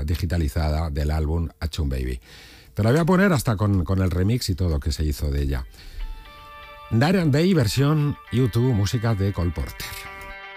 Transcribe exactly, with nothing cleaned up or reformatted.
digitalizada del álbum Achtung Baby. Te la voy a poner hasta con, con el remix y todo que se hizo de ella. Night and Day versión YouTube, música de Cole Porter.